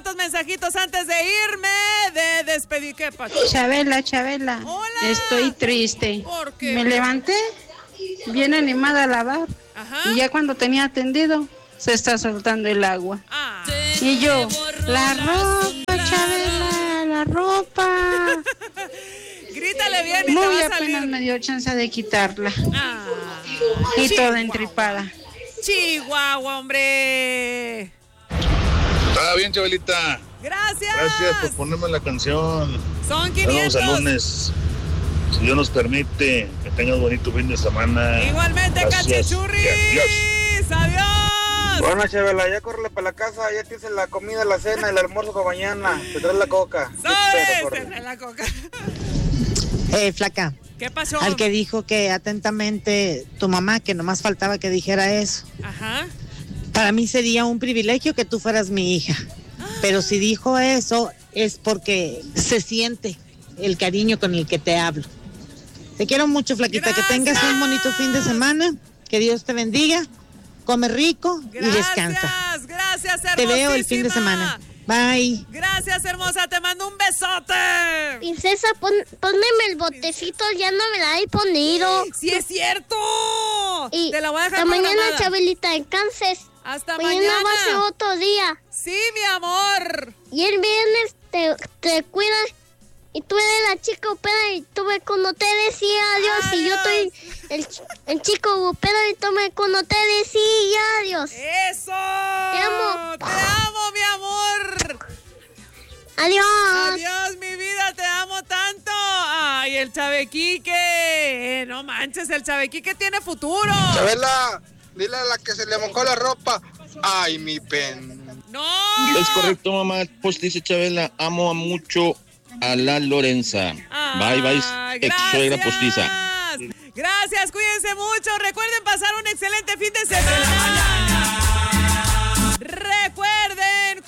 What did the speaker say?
cuantos mensajitos antes de irme, de despedir. ¿Qué pasó? Chabela, hola. estoy triste. ¿Por qué? Me levanté bien animada a lavar. Ajá. Y ya cuando tenía atendido, se está soltando el agua. Ah. Y yo, la ropa, Chabela, la ropa. Grítale bien y Muy te va a apenas salir. me dio chance de quitarla. Ah. Y toda Chihuahua. entripada. Chihuahua, hombre. Está bien, Chabelita. Gracias. Gracias por ponerme la canción. Son Nos 500. vemos el lunes. Si Dios nos permite, que tengas bonito fin de semana. Igualmente, Gracias. cachichurris. Adiós. Adiós. Bueno, Chabela, ya córrele para la casa, ya te hice la comida, la cena, el almuerzo para mañana. Te traes la coca. Sobre la coca. Flaca, ¿Qué pasó? al que dijo que atentamente tu mamá, que nomás faltaba que dijera eso. Ajá. Para mí sería un privilegio que tú fueras mi hija. Pero si dijo eso es porque se siente el cariño con el que te hablo. Te quiero mucho, Flaquita. Gracias. Que tengas un bonito fin de semana. Que Dios te bendiga. Come rico y descansa. Gracias, hermosísima. Te veo el fin de semana. Bye. Gracias, hermosa. Te mando un besote. Princesa, pónmeme el botecito, ya no me la he ponido. ¡Sí es cierto! Y te la voy a dejar hasta mañana, programada. Chabelita, descanses. Hasta mañana. mañana. Va a ser otro día. Sí, mi amor. Y el viernes te cuidas. Y tú eres la chica opera y tú me cuando te decía adiós. Y yo estoy el chico opera y tú me cuando te decía adiós. ¡Eso! Te amo. Te amo, mi amor. Adiós. Adiós, mi vida, te amo tanto. Ay, el Chavequique. No manches, el Chavequique tiene futuro. Chabela, dile a la que se le mojó la ropa. Ay, mi pen. No. Es correcto, mamá. Pues dice Chabela, amo mucho a la Lorenza. Bye, bye, ex suegra postiza. Gracias, cuídense mucho. Recuerden pasar un excelente fin de semana.